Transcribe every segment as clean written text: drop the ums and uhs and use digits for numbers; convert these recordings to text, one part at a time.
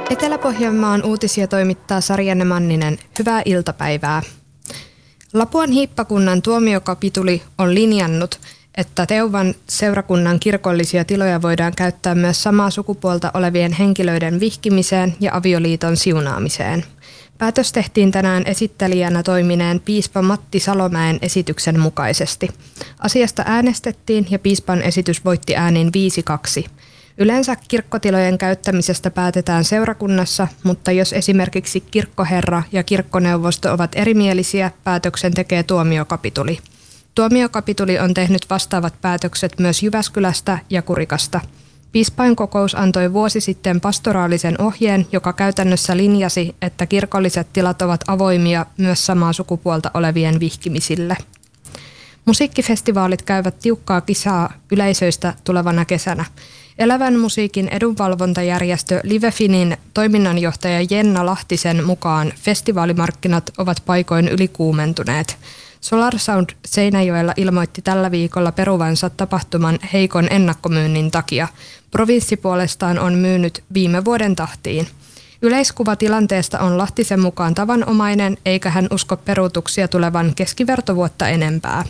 Etelä-Pohjanmaan uutisia toimittaa Sarjanne Manninen. Hyvää iltapäivää. Lapuan hiippakunnan tuomiokapituli on linjannut, että Teuvan seurakunnan kirkollisia tiloja voidaan käyttää myös samaa sukupuolta olevien henkilöiden vihkimiseen ja avioliiton siunaamiseen. Päätös tehtiin tänään esittelijänä toimineen piispa Matti Salomäen esityksen mukaisesti. Asiasta äänestettiin ja piispan esitys voitti äänin 5-2. Yleensä kirkkotilojen käyttämisestä päätetään seurakunnassa, mutta jos esimerkiksi kirkkoherra ja kirkkoneuvosto ovat erimielisiä, päätöksen tekee tuomiokapituli. Tuomiokapituli on tehnyt vastaavat päätökset myös Jyväskylästä ja Kurikasta. Piispainkokous antoi vuosi sitten pastoraalisen ohjeen, joka käytännössä linjasi, että kirkolliset tilat ovat avoimia myös samaa sukupuolta olevien vihkimisille. Musiikkifestivaalit käyvät tiukkaa kisaa yleisöistä tulevana kesänä. Elävän musiikin edunvalvontajärjestö Livefinin toiminnanjohtaja Jenna Lahtisen mukaan festivaalimarkkinat ovat paikoin ylikuumentuneet. Solar Sound Seinäjoella ilmoitti tällä viikolla peruvansa tapahtuman heikon ennakkomyynnin takia. Provinssi puolestaan on myynyt viime vuoden tahtiin. Yleiskuva tilanteesta on Lahtisen mukaan tavanomainen, eikä hän usko peruutuksia tulevan keskivertovuotta enempää.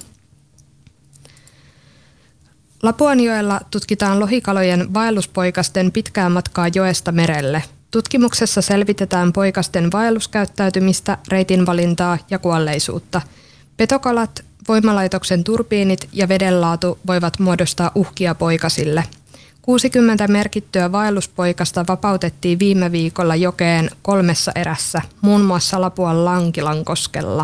Lapuanjoella tutkitaan lohikalojen vaelluspoikasten pitkää matkaa joesta merelle. Tutkimuksessa selvitetään poikasten vaelluskäyttäytymistä, reitin valintaa ja kuolleisuutta. Petokalat, voimalaitoksen turbiinit ja vedenlaatu voivat muodostaa uhkia poikasille. 60 merkittyä vaelluspoikasta vapautettiin viime viikolla jokeen 3 erässä, muun muassa Lapuan Lankilankoskella.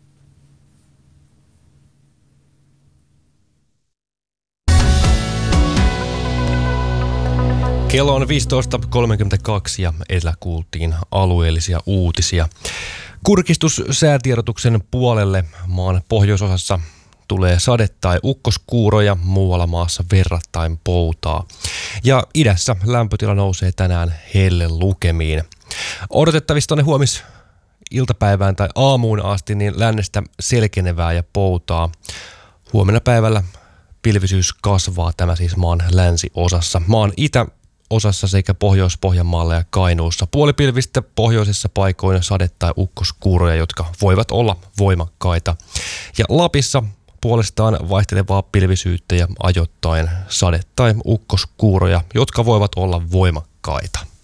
Kello on 15.32 ja edellä kuultiin alueellisia uutisia. Kurkistus säätiedotuksen puolelle maan pohjoisosassa tulee sade- tai ukkoskuuroja, muualla maassa verrattain poutaa. Ja idässä lämpötila nousee tänään hellelukemiin. Odotettavissa tuonne iltapäivään tai aamuun asti niin lännestä selkenevää ja poutaa. Huomenna päivällä pilvisyys kasvaa, tämä siis maan länsiosassa. Maan itäosassa sekä Pohjois-Pohjanmaalla ja Kainuussa puolipilvistä pohjoisessa paikoin sade- tai ukkoskuuroja, jotka voivat olla voimakkaita. Ja Lapissa puolestaan vaihtelevaa pilvisyyttä ja ajoittain sade- tai ukkoskuuroja, jotka voivat olla voimakkaita.